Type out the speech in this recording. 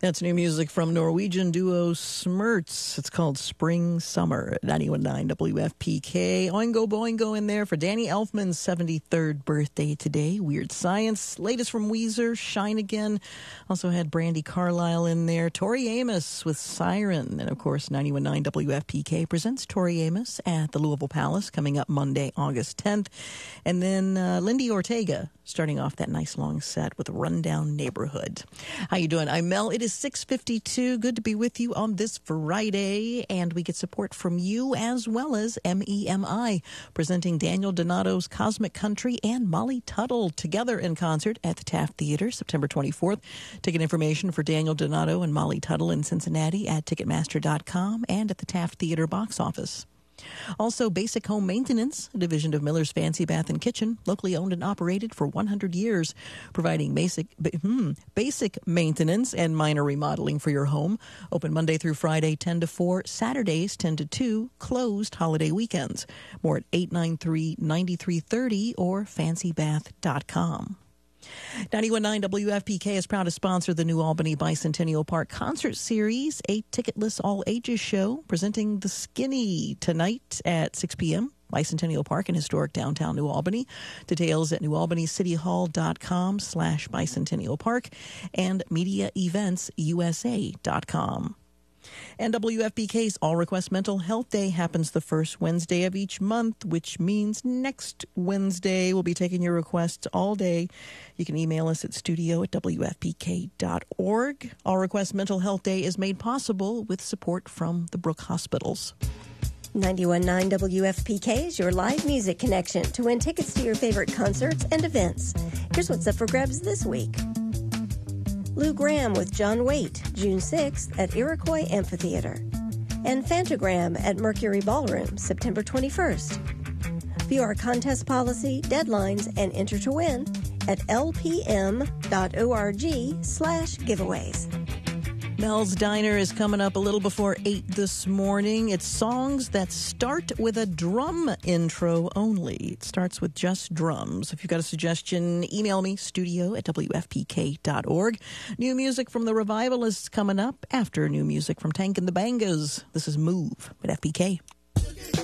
That's new music from Norwegian duo Smerts. It's called Spring Summer at 91.9 WFPK. Oingo Boingo in there for Danny Elfman's 73rd birthday today. Weird Science. Latest from Weezer, Shine Again. Also had Brandi Carlile in there. Tori Amos with Siren. And of course, 91.9 WFPK presents Tori Amos at the Louisville Palace coming up Monday, August 10th. And then Lindy Ortega starting off that nice long set with Rundown Neighborhood. How you doing? I'm Mel. It is 6:52. Good to be with you on this Friday. And we get support from you as well as MEMI, presenting Daniel Donato's Cosmic Country and Molly Tuttle together in concert at the Taft Theater, September 24th. Ticket information for Daniel Donato and Molly Tuttle in Cincinnati at Ticketmaster.com and at the Taft Theater box office. Also, Basic Home Maintenance, a division of Miller's Fancy Bath and Kitchen, locally owned and operated for 100 years, providing basic maintenance and minor remodeling for your home. Open Monday through Friday, 10 to 4, Saturdays, 10 to 2, closed holiday weekends. More at 893-9330 or fancybath.com. 91.9 WFPK is proud to sponsor the New Albany Bicentennial Park Concert Series, a ticketless all-ages show presenting The Skinny tonight at 6 p.m. Bicentennial Park in historic downtown New Albany. Details at newalbanycityhall.com/bicentennial park and mediaeventsusa.com. And WFPK's All Request Mental Health Day happens the first Wednesday of each month, which means next Wednesday we'll be taking your requests all day. You can email us at studio@wfpk.org. All Request Mental Health Day is made possible with support from the Brooke Hospitals. 91.9 WFPK is your live music connection to win tickets to your favorite concerts and events. Here's what's up for grabs this week. Lou Gramm with John Waite, June 6th at Iroquois Amphitheater. And Fantagram at Mercury Ballroom, September 21st. View our contest policy, deadlines, and enter to win at lpm.org/giveaways. Mel's Diner is coming up a little before 8 this morning. It's songs that start with a drum intro only. It starts with just drums. If you've got a suggestion, email me, studio@wfpk.org. New music from the Revivalists coming up after new music from Tank and the Bangas. This is Move at FPK.